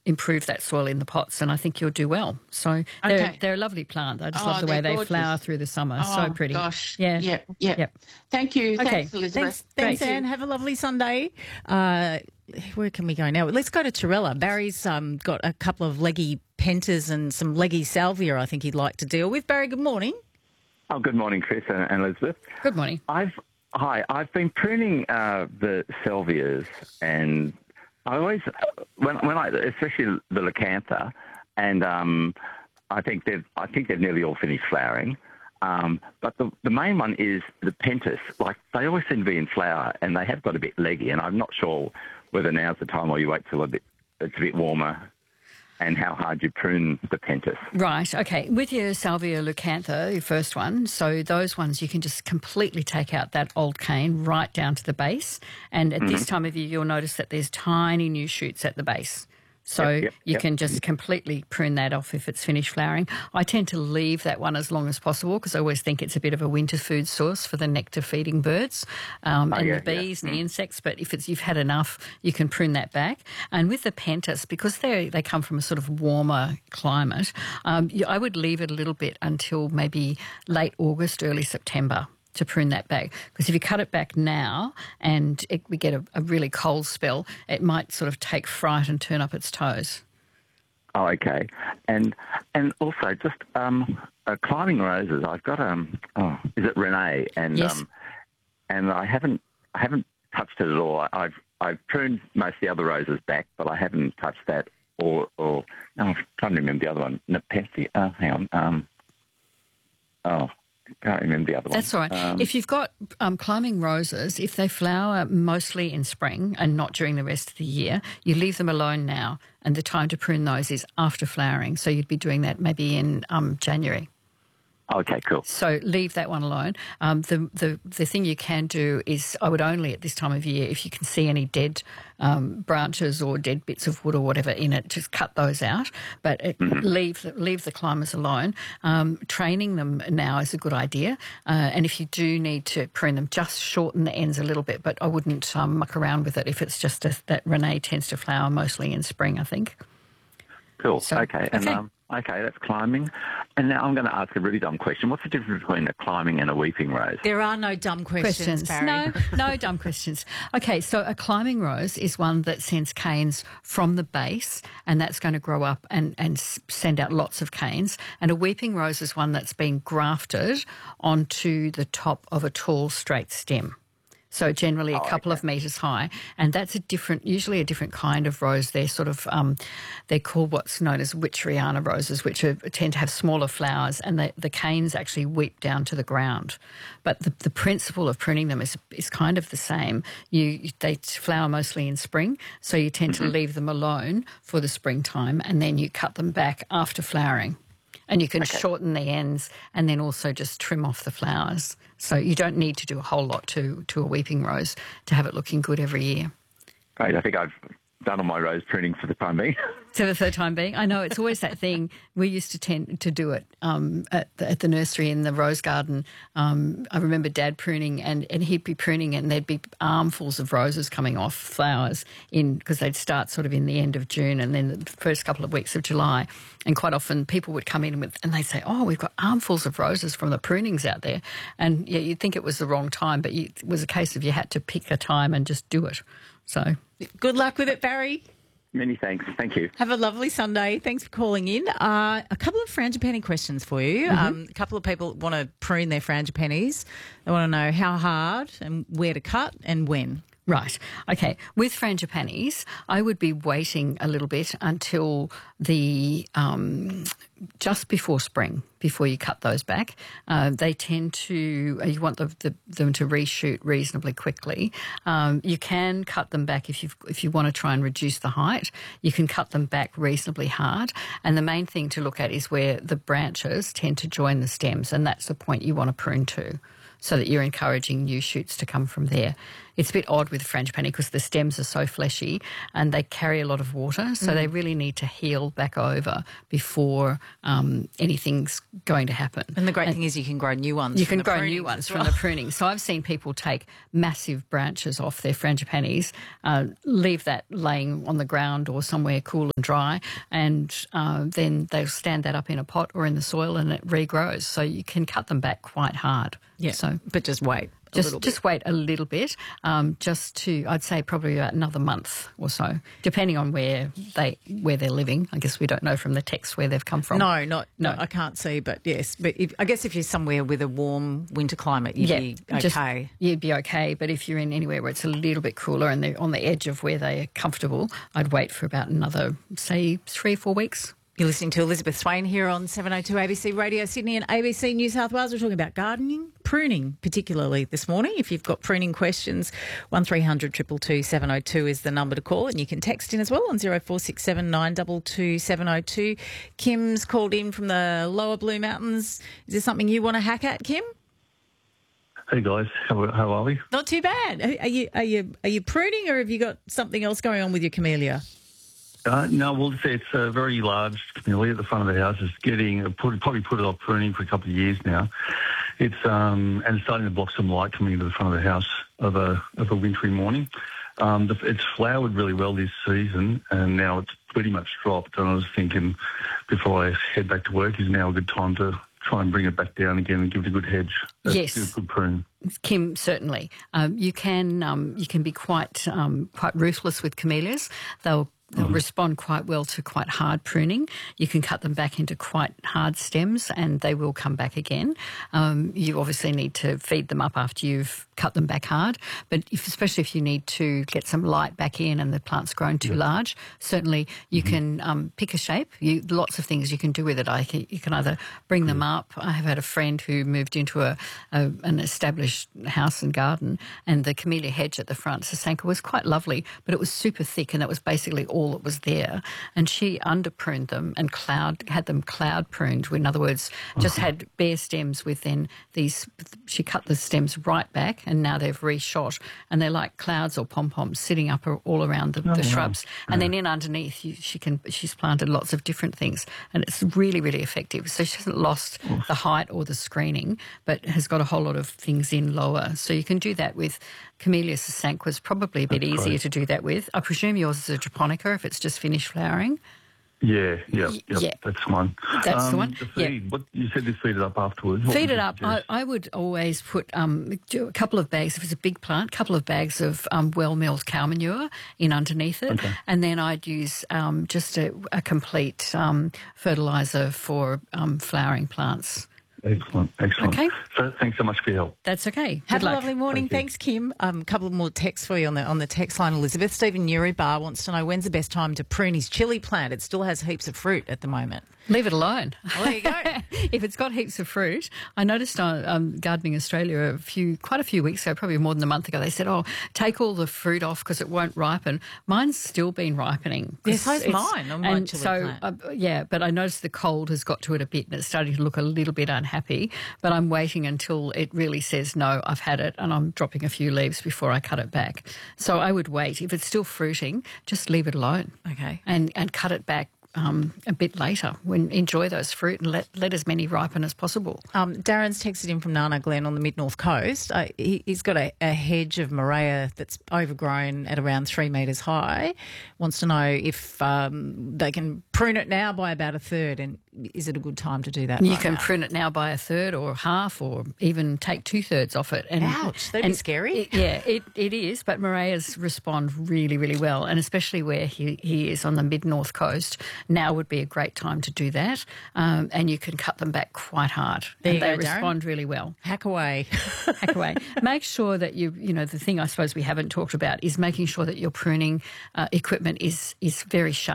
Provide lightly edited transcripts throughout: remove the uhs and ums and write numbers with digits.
improve that soil in the pots, and I think you'll do well. So they're a lovely plant. I just love the way they flower through the summer. So pretty. Gosh. Yeah. Yep. Thank you. Okay. Thanks, Elizabeth. Thanks, Anne. Have a lovely Sunday. Where can we go now? Let's go to Torella. Barry's got a couple of leggy pentas and some leggy salvia I think he'd like to deal with. Barry, good morning. Oh, good morning, Chris and Elizabeth. Good morning. I've been pruning the salvias, and I always especially the lacantha, and I think they've nearly all finished flowering. But the main one is the pentas. Like, they always seem to be in flower, and they have got a bit leggy, and I'm not sure whether now's the time or you wait till it's a bit warmer, and how hard you prune the pentas. Right, okay. With your Salvia leucantha, your first one, so those ones you can just completely take out that old cane right down to the base, and at this time of year you'll notice that there's tiny new shoots at the base. So you can just completely prune that off if it's finished flowering. I tend to leave that one as long as possible because I always think it's a bit of a winter food source for the nectar-feeding birds and the bees and the insects. But if you've had enough, you can prune that back. And with the pentas, because they come from a sort of warmer climate, I would leave it a little bit until maybe late August, early September to prune that back. Because if you cut it back now and we get a really cold spell, it might sort of take fright and turn up its toes. Oh, okay. And also just climbing roses. I've got is it Renee? And yes. And I haven't touched it at all. I've pruned most of the other roses back, but I haven't touched that I'm trying to remember the other one. Nepenthe. Hang on. Can't remember the other one. That's all right. If you've got climbing roses, if they flower mostly in spring and not during the rest of the year, you leave them alone now, and the time to prune those is after flowering. So you'd be doing that maybe in January. Okay, cool. So leave that one alone. The thing you can do is, I would only at this time of year, if you can see any dead branches or dead bits of wood or whatever in it, just cut those out. But leave the climbers alone. Training them now is a good idea. And if you do need to prune them, just shorten the ends a little bit. But I wouldn't muck around with it if it's just that Renee tends to flower mostly in spring, I think. Cool. So, okay. And okay, that's climbing. And now I'm going to ask a really dumb question. What's the difference between a climbing and a weeping rose? There are no dumb questions, Barry. No dumb questions. Okay, so a climbing rose is one that sends canes from the base, and that's going to grow up and send out lots of canes. And a weeping rose is one that's been grafted onto the top of a tall, straight stem. So generally a couple of metres high, and that's usually a different kind of rose. They're sort of, they're called what's known as Wicheriana roses, which tend to have smaller flowers, and the canes actually weep down to the ground. But the principle of pruning them is kind of the same. They flower mostly in spring, so you tend to leave them alone for the springtime, and then you cut them back after flowering. And you can shorten the ends and then also just trim off the flowers. So you don't need to do a whole lot to a weeping rose to have it looking good every year. Great. I think I've done all my rose pruning for the time being. For the time being. I know, it's always that thing. We used to tend to do it at the nursery in the rose garden. I remember Dad pruning and he'd be pruning and there'd be armfuls of roses coming off flowers because they'd start sort of in the end of June and then the first couple of weeks of July. And quite often people would come in and they'd say, oh, we've got armfuls of roses from the prunings out there. And yeah, you'd think it was the wrong time, but it was a case of you had to pick a time and just do it. So good luck with it, Barry. Many thanks. Thank you. Have a lovely Sunday. Thanks for calling in. A couple of frangipani questions for you. A couple of people want to prune their frangipanis. They want to know how hard and where to cut and when. Right. Okay. With frangipanis, I would be waiting a little bit until just before spring, before you cut those back. They tend to, you want them to reshoot reasonably quickly. You can cut them back if you want to try and reduce the height. You can cut them back reasonably hard. And the main thing to look at is where the branches tend to join the stems, and that's the point you want to prune to, so that you're encouraging new shoots to come from there. It's a bit odd with frangipani because the stems are so fleshy and they carry a lot of water, so they really need to heal back over before anything's going to happen. And the great thing is you can grow new ones. You can grow new ones from the pruning. So I've seen people take massive branches off their frangipanis, leave that laying on the ground or somewhere cool and dry, and then they'll stand that up in a pot or in the soil and it regrows. So you can cut them back quite hard. Yeah, so, but just wait. Just wait a little bit, I'd say probably about another month or so, depending on where they're living. I guess we don't know from the text where they've come from. No, I can't see, but yes. But I guess if you're somewhere with a warm winter climate, you'd be okay. You'd be okay, but if you're in anywhere where it's a little bit cooler and they're on the edge of where they're comfortable, I'd wait for about another, say, 3 or 4 weeks. You're listening to Elizabeth Swain here on 702 ABC Radio Sydney and ABC New South Wales. We're talking about gardening, pruning particularly this morning. If you've got pruning questions, 1300 222 702 is the number to call, and you can text in as well on 0467 922 702. Kim's called in from the lower Blue Mountains. Is there something you want to hack at, Kim? Hey guys, how are we? Not too bad. Are you pruning, or have you got something else going on with your camellia? No, we'll say it's a very large camellia at the front of the house. It's probably put it off pruning for a couple of years now. It's and it's starting to block some light coming into the front of the house of a wintry morning. It's flowered really well this season, and now it's pretty much dropped. And I was thinking, before I head back to work, is now a good time to try and bring it back down again and give it a good hedge. Yes, a good prune. Kim, certainly. You can be quite ruthless with camellias. They'll respond quite well to quite hard pruning. You can cut them back into quite hard stems and they will come back again. You obviously need to feed them up after you've cut them back hard, but especially if you need to get some light back in and the plant's grown too large, certainly you can pick a shape. Lots of things you can do with it. You can either bring them up. I have had a friend who moved into an established house and garden, and the camellia hedge at the front, Sasanka, was quite lovely, but it was super thick and that was basically all that was there. And she under-pruned them and had them cloud pruned. In other words, just had bare stems with then she cut the stems right back and now they've reshot and they're like clouds or pom-poms sitting up all around the shrubs. And then in underneath, she's planted lots of different things and it's really, really effective. So she hasn't lost the height or the screening, but has got a whole lot of things in lower. So you can do that with Camellia Sasanka. Was probably a bit easier to do that with. I presume yours is a japonica if it's just finished flowering. Yeah, that's one. That's the one. The feed, what you said, feed it up afterwards. Feed it up. I would always put a couple of bags, if it's a big plant, a couple of bags of well-milled cow manure in underneath it, and then I'd use just a complete fertiliser for flowering plants. Excellent. Okay. So thanks so much for your help. That's okay. Have Good luck. a lovely morning. Thanks, Kim. A couple more texts for you on the text line, Elizabeth. Stephen Newrybar wants to know when's the best time to prune his chilli plant. It still has heaps of fruit at the moment. Leave it alone. Well, there you go. If it's got heaps of fruit, I noticed on Gardening Australia quite a few weeks ago, probably more than a month ago, they said, take all the fruit off because it won't ripen. Mine's still been ripening. Yes, so's mine on my chilli plant. But I noticed the cold has got to it a bit and it's starting to look a little bit unhappy, but I'm waiting until it really says, no, I've had it, and I'm dropping a few leaves before I cut it back. So I would wait. If it's still fruiting, just leave it alone. Okay. And cut it back a bit later. Enjoy those fruit and let as many ripen as possible. Darren's texted in from Nana Glen on the mid-north coast. He's got a hedge of Morea that's overgrown at around 3 metres high. Wants to know if they can prune it now by about a third, and is it a good time to do that? You can prune it now by a third or half, or even take 2/3 off it. And, ouch, that'd be scary. It is, but Moreas respond really, really well, and especially where he is on the mid-north coast, now would be a great time to do that, and you can cut them back quite hard. They respond really well. Hack away. Hack away. Make sure that the thing I suppose we haven't talked about is making sure that your pruning equipment is very sharp.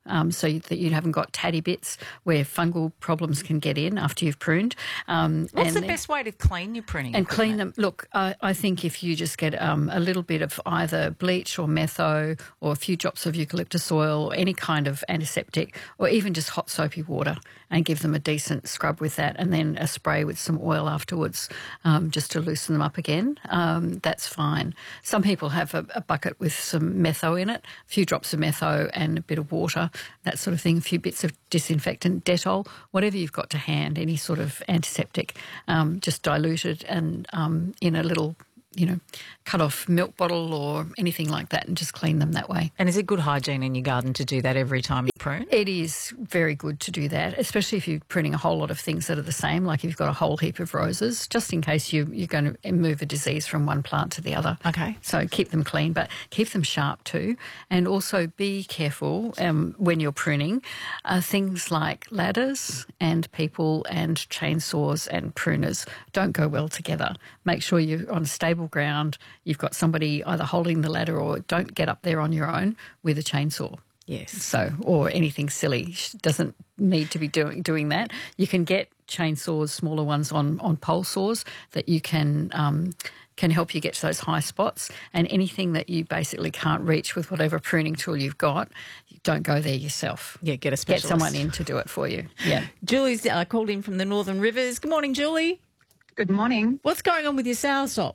so that you haven't got tatty bits where fungal problems can get in after you've pruned. What's the best way to clean your pruning and equipment? Clean them. Look, I think if you just get a little bit of either bleach or metho or a few drops of eucalyptus oil, or any kind of antiseptic, or even just hot soapy water, and give them a decent scrub with that, and then a spray with some oil afterwards, just to loosen them up again, that's fine. Some people have a bucket with some metho in it, a few drops of metho and a bit of water, that sort of thing, a few bits of disinfectant, Dettol, whatever you've got to hand, any sort of antiseptic, just dilute it and in a little, cut off milk bottle or anything like that, and just clean them that way. And is it good hygiene in your garden to do that every time you prune? It is very good to do that, especially if you're pruning a whole lot of things that are the same, like if you've got a whole heap of roses, just in case you're going to move a disease from one plant to the other. Okay. So keep them clean, but keep them sharp too. And also be careful when you're pruning. Things like ladders and people and chainsaws and pruners don't go well together. Make sure you're on stable ground. You've got somebody either holding the ladder, or don't get up there on your own with a chainsaw. Yes. So, or anything silly. Doesn't need to be doing that. You can get chainsaws, smaller ones on pole saws that you can help you get to those high spots. And anything that you basically can't reach with whatever pruning tool you've got, don't go there yourself. Yeah, get a specialist. Get someone in to do it for you. Yeah. Julie's called in from the Northern Rivers. Good morning, Julie. Good morning. What's going on with your soursop?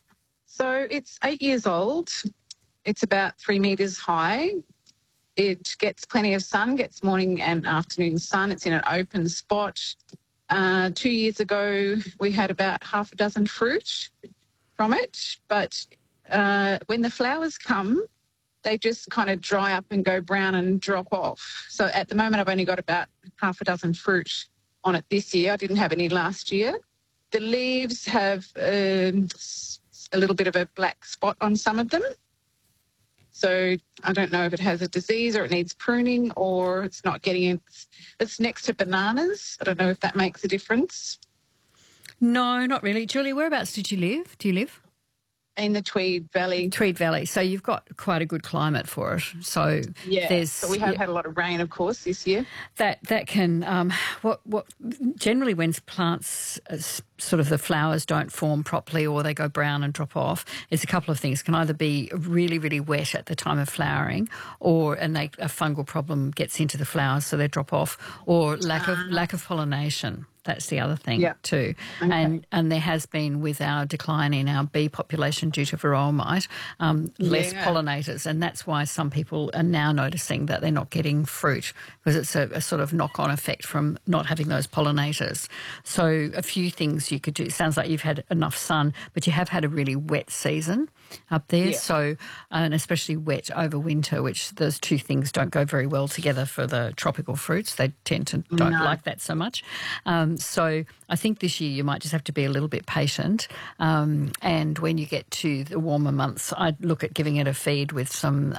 So it's 8 years old. It's about 3 metres high. It gets plenty of sun, gets morning and afternoon sun. It's in an open spot. 2 years ago, we had about half a dozen fruit from it. But when the flowers come, they just kind of dry up and go brown and drop off. So at the moment, I've only got about half a dozen fruit on it this year. I didn't have any last year. The leaves have a little bit of a black spot on some of them. So I don't know if it has a disease or it needs pruning or it's not getting in. It's next to bananas. I don't know if that makes a difference. No, not really. Julie, whereabouts did you live? Do you live? In the Tweed Valley. Tweed Valley. So you've got quite a good climate for it. So so we have had a lot of rain, of course, this year. That can what generally when plants sort of the flowers don't form properly or they go brown and drop off, it's a couple of things. It can either be really, really wet at the time of flowering, or a fungal problem gets into the flowers so they drop off, or lack of pollination. That's the other thing too. Okay. And there has been, with our decline in our bee population due to varroa mite, less pollinators, and that's why some people are now noticing that they're not getting fruit, because it's a sort of knock-on effect from not having those pollinators. So a few things you could do. It sounds like you've had enough sun, but you have had a really wet season up there. Yeah. So, and especially wet over winter, which those two things don't go very well together for the tropical fruits. They tend to don't like that so much. So I think this year you might just have to be a little bit patient. And when you get to the warmer months, I'd look at giving it a feed with some,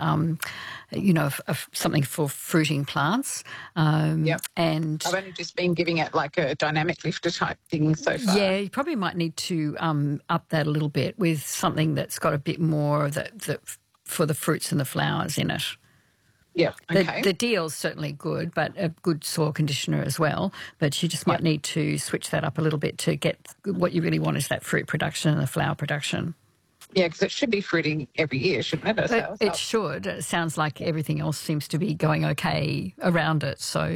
something for fruiting plants. And I've only just been giving it like a dynamic lifter type thing so far. Yeah, you probably might need to up that a little bit with something that's got a bit more that for the fruits and the flowers in it. Yeah, okay. The deal's certainly good, but a good soil conditioner as well. But you just might need to switch that up a little bit to get what you really want is that fruit production and the flower production. Yeah, because it should be fruiting every year, shouldn't it? It should. It sounds like everything else seems to be going okay around it. So,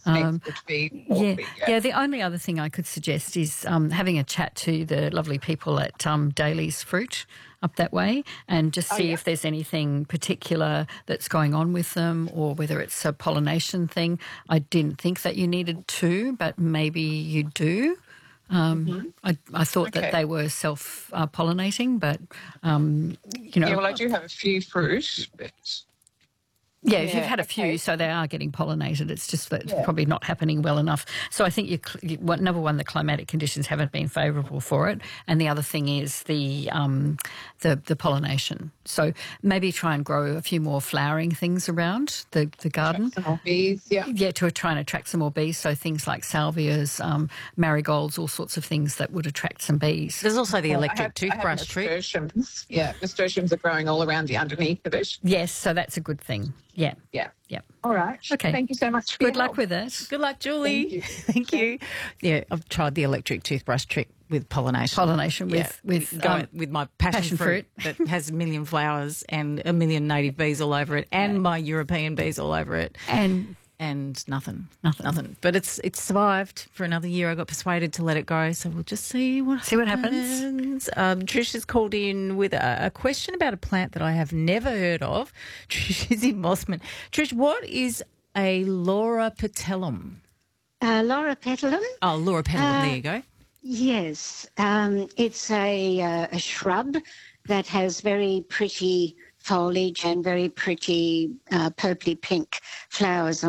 the only other thing I could suggest is having a chat to the lovely people at Daly's Fruit up that way and just see if there's anything particular that's going on with them or whether it's a pollination thing. I didn't think that you needed to, but maybe you do. I thought that they were self-pollinating, but, Yeah, well, I do have a few fruit, but... Yeah, if you've had a few, so they are getting pollinated. It's just that it's probably not happening well enough. So I think number one, the climatic conditions haven't been favourable for it, and the other thing is the pollination. So maybe try and grow a few more flowering things around the garden. Attract some more bees, Yeah, to try and attract some more bees. So things like salvias, marigolds, all sorts of things that would attract some bees. There's also the electric toothbrush trick. Nasturtiums. Yeah, nasturtiums are growing all around the underneath of it. Yes, so that's a good thing. Yeah. Yeah. Yep. All right. Okay. Thank you so much. For Good your luck help. with it. Good luck, Julie. Thank you. Yeah, I've tried the electric toothbrush trick with pollination. Pollination Yeah, with with my passion fruit that has a million flowers and a million native bees all over it, and my European bees all over it, and nothing. But it's survived for another year. I got persuaded to let it go, so we'll just see what happens. Trish has called in with a question about a plant that I have never heard of. Trish is in Mossman. Trish, what is a Laura petalum? Laura petalum? Oh, Laura petalum. There you go. Yes, it's a shrub that has very pretty foliage and very pretty purpley pink flowers